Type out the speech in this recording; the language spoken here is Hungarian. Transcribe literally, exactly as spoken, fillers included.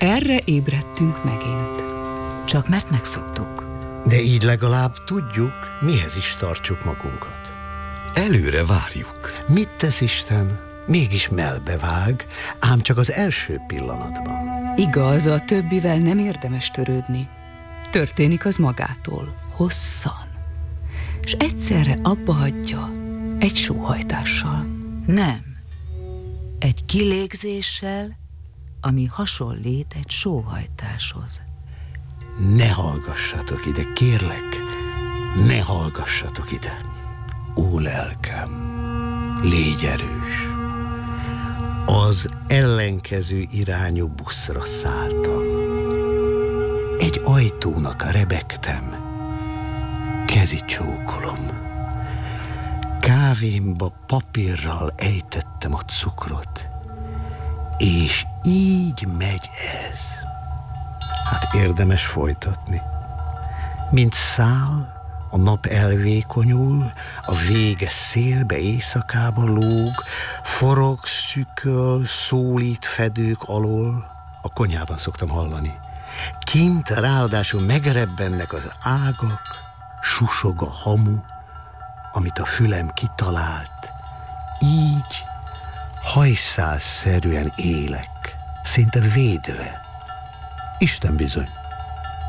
Erre ébredtünk megint. Csak mert megszoktuk. De így legalább tudjuk, mihez is tartsuk magunkat. Előre várjuk. Mit tesz Isten? Mégis mellbevág, ám csak az első pillanatban. Igaz, a többivel nem érdemes törődni. Történik az magától, hosszan. És egyszerre abba hagyja egy sóhajtással. Nem. Egy kilégzéssel, ami hasonlít egy sóhajtáshoz. Ne hallgassatok ide, kérlek, ne hallgassatok ide. Ó, lelkem, légy erős. Az ellenkező irányú buszra szálltam. Egy ajtónak rebegtem. Kezi csókolom. Kávémba papírral ejtettem a cukrot. És így megy ez. Hát érdemes folytatni. Mint szál, a nap elvékonyul, a vége szélbe, éjszakába lóg, forog, szüköl, szólít fedők alól. A konyhában szoktam hallani. Kint ráadásul megrebbennek az ágak, susog a hamu, amit a fülem kitalált. Így hajszálszerűen élek, szinte védve. Isten bizony.